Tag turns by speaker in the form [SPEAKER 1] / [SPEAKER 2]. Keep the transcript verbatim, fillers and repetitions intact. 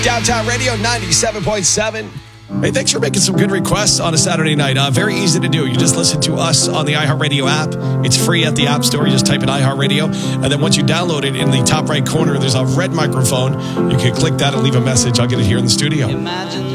[SPEAKER 1] Downtown Radio ninety-seven point seven. Hey, thanks for making some good requests on a Saturday night. Uh, very easy to do. You just listen to us on the iHeartRadio app. It's free at the App Store. You just type in iHeartRadio. And then once you download it, in the top right corner, there's a red microphone. You can click that and leave a message. I'll get it here in the studio.
[SPEAKER 2] Imagine